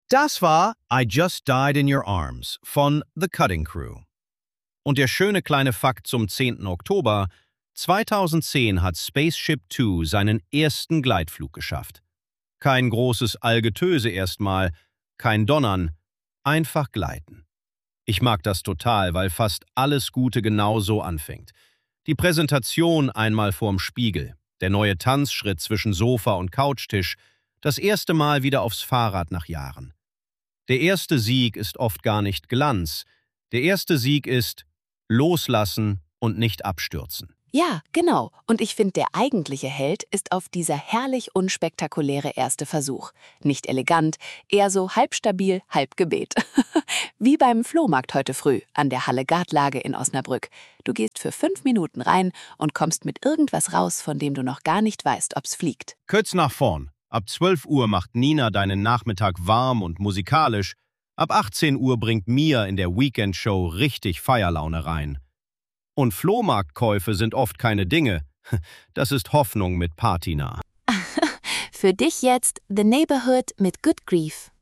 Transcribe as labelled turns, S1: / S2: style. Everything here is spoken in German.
S1: Das war I Just Died in Your Arms von The Cutting Crew. Und der schöne kleine Fakt zum 10. Oktober: 2010 hat Spaceship Two seinen ersten Gleitflug geschafft. Kein großes Allgetöse erstmal, kein Donnern, einfach gleiten. Ich mag das total, weil fast alles Gute genau so anfängt. Die Präsentation einmal vorm Spiegel, der neue Tanzschritt zwischen Sofa und Couchtisch, das erste Mal wieder aufs Fahrrad nach Jahren. Der erste Sieg ist oft gar nicht Glanz. Der erste Sieg ist loslassen und nicht abstürzen.
S2: Ja, genau. Und ich finde, der eigentliche Held ist auf dieser herrlich unspektakuläre erste Versuch. Nicht elegant, eher so halb stabil, halb Gebet. Wie beim Flohmarkt heute früh an der Halle Gartlage in Osnabrück. Du gehst für 5 Minuten rein und kommst mit irgendwas raus, von dem du noch gar nicht weißt, ob's fliegt.
S1: Kurz nach vorn. Ab 12 Uhr macht Nina deinen Nachmittag warm und musikalisch. Ab 18 Uhr bringt Mia in der Weekend-Show richtig Feierlaune rein. Und Flohmarktkäufe sind oft keine Dinge. Das ist Hoffnung mit Patina.
S2: Für dich jetzt The Neighborhood mit Good Grief.